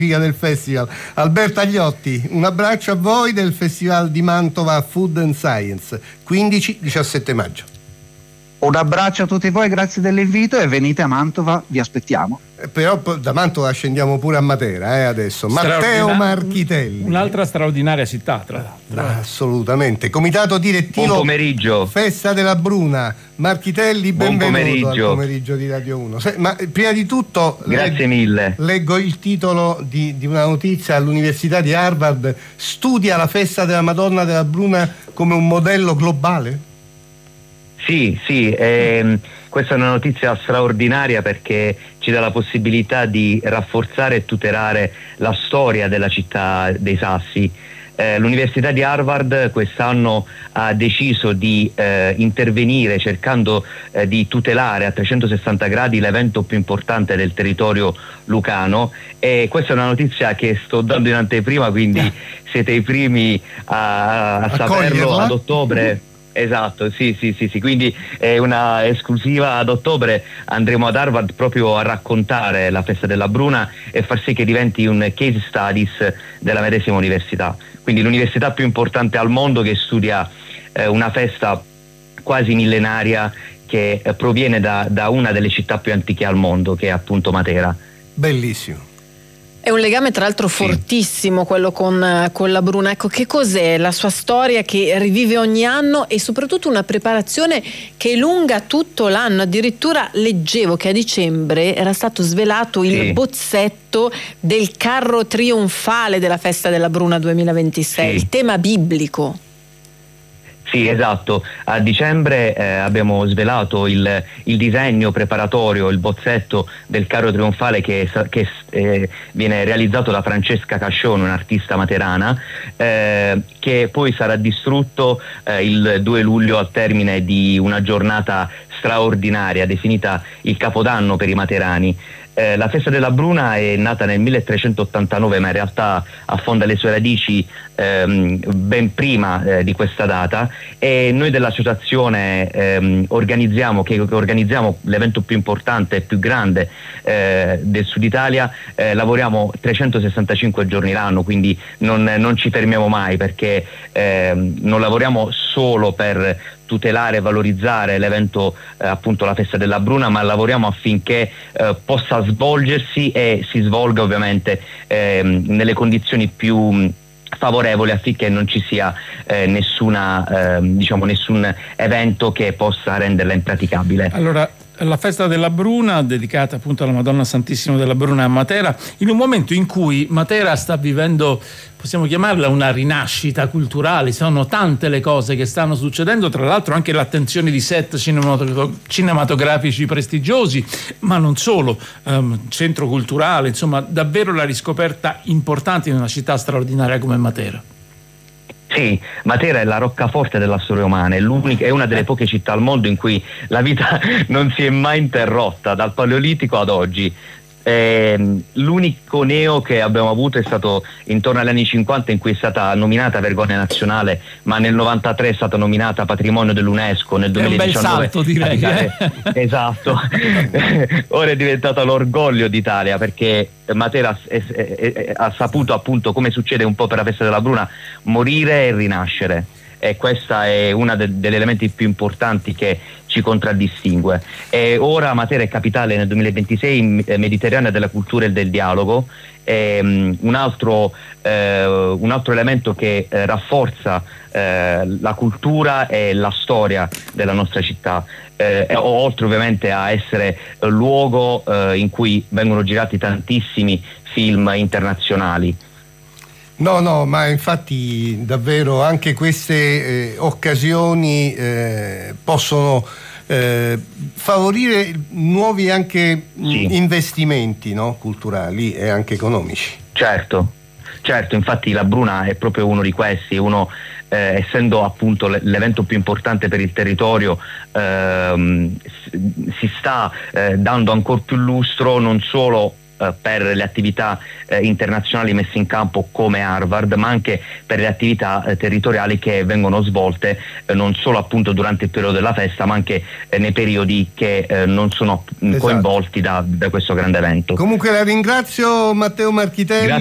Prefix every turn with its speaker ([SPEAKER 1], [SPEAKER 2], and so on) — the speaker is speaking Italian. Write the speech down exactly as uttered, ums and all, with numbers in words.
[SPEAKER 1] del festival. Alberto Agliotti, un abbraccio a voi del Festival di Mantova Food and Science, quindici diciassette maggio.
[SPEAKER 2] Un abbraccio a tutti voi, grazie dell'invito e venite a Mantova, vi aspettiamo.
[SPEAKER 1] Eh, però da Mantova scendiamo pure a Matera eh, adesso. Matteo Marchitelli.
[SPEAKER 3] Un'altra straordinaria città, tra l'altro.
[SPEAKER 1] Assolutamente. Comitato direttivo
[SPEAKER 4] Buon pomeriggio.
[SPEAKER 1] Festa della Bruna. Marchitelli,
[SPEAKER 4] Buon
[SPEAKER 1] benvenuto
[SPEAKER 4] pomeriggio.
[SPEAKER 1] al pomeriggio di Radio uno. Se, ma prima di tutto
[SPEAKER 4] grazie
[SPEAKER 1] leggo,
[SPEAKER 4] mille.
[SPEAKER 1] Leggo il titolo di, di una notizia all'Università di Harvard. Studia la Festa della Madonna della Bruna come un modello globale?
[SPEAKER 4] Sì, sì, ehm, questa è una notizia straordinaria perché ci dà la possibilità di rafforzare e tutelare la storia della città dei Sassi. Eh, L'Università di Harvard quest'anno ha deciso di eh, intervenire cercando eh, di tutelare a trecentosessanta gradi l'evento più importante del territorio lucano, e questa è una notizia che sto dando in anteprima, quindi siete i primi a, a saperlo ad ottobre. Esatto, sì, sì, sì, sì, quindi è una esclusiva. Ad ottobre andremo ad Harvard proprio a raccontare la Festa della Bruna e far sì che diventi un case studies della medesima università, quindi l'università più importante al mondo che studia eh, una festa quasi millenaria che eh, proviene da, da una delle città più antiche al mondo, che è appunto Matera.
[SPEAKER 1] Bellissimo.
[SPEAKER 5] È un legame tra l'altro fortissimo quello con, con la Bruna. Ecco, che cos'è la sua storia che rivive ogni anno e soprattutto una preparazione che è lunga tutto l'anno? Addirittura leggevo che a dicembre era stato svelato il sì. bozzetto del carro trionfale della Festa della Bruna duemilaventisei, sì. il tema biblico.
[SPEAKER 4] Sì, esatto. A dicembre eh, abbiamo svelato il, il disegno preparatorio, il bozzetto del carro trionfale che, che eh, viene realizzato da Francesca Cascione, un'artista materana, eh, che poi sarà distrutto eh, il due luglio al termine di una giornata straordinaria definita il Capodanno per i materani. Eh, la Festa della Bruna è nata nel milletrecentottantanove, ma in realtà affonda le sue radici ehm, ben prima eh, di questa data, e noi dell'associazione ehm, organizziamo, che, che organizziamo l'evento più importante e più grande eh, del Sud Italia. Eh, lavoriamo trecentosessantacinque giorni l'anno, quindi non, non ci fermiamo mai, perché ehm, non lavoriamo solo per tutelare e valorizzare l'evento eh, appunto la Festa della Bruna, ma lavoriamo affinché eh, possa svolgersi e si svolga ovviamente eh, nelle condizioni più favorevoli, affinché non ci sia eh, nessuna eh, diciamo nessun evento che possa renderla impraticabile.
[SPEAKER 3] Allora, la Festa della Bruna, dedicata appunto alla Madonna Santissima della Bruna a Matera, in un momento in cui Matera sta vivendo, possiamo chiamarla una rinascita culturale. Sono tante le cose che stanno succedendo, tra l'altro anche l'attenzione di set cinematografici prestigiosi, ma non solo, um, centro culturale, insomma davvero la riscoperta importante in una città straordinaria come Matera.
[SPEAKER 4] Sì, Matera è la roccaforte della storia umana, è, l'unica, è una delle poche città al mondo in cui la vita non si è mai interrotta, dal Paleolitico ad oggi. Eh, l'unico neo che abbiamo avuto è stato intorno agli anni cinquanta, in cui è stata nominata vergogna nazionale, ma nel novantatré è stata nominata patrimonio dell'UNESCO, nel duemiladiciannove.
[SPEAKER 3] È un bel salto, direi.
[SPEAKER 4] Eh? Esatto. Ora è diventata l'orgoglio d'Italia, perché Matera è, è, è, ha saputo, appunto, come succede un po' per la Festa della Bruna, morire e rinascere. E questa è una de- degli elementi più importanti che ci contraddistingue. E ora Matera è capitale nel duemilaventisei mediterranea della cultura e del dialogo. E, um, un, altro, eh, un altro elemento che eh, rafforza eh, la cultura e la storia della nostra città, eh, oltre ovviamente a essere eh, luogo eh, in cui vengono girati tantissimi film internazionali.
[SPEAKER 1] No, no, ma infatti davvero anche queste eh, occasioni eh, possono eh, favorire nuovi anche sì. investimenti, no? culturali e anche economici.
[SPEAKER 4] Certo, certo, infatti la Bruna è proprio uno di questi, uno eh, essendo appunto l'evento più importante per il territorio, ehm, si sta eh, dando ancora più lustro non solo eh, per le attività eh, internazionali messe in campo come Harvard, ma anche per le attività eh, territoriali che vengono svolte eh, non solo appunto durante il periodo della festa, ma anche eh, nei periodi che eh, non sono
[SPEAKER 1] esatto.
[SPEAKER 4] coinvolti da, da questo grande evento.
[SPEAKER 1] Comunque la ringrazio, Matteo Marchitelli.
[SPEAKER 4] Grazie.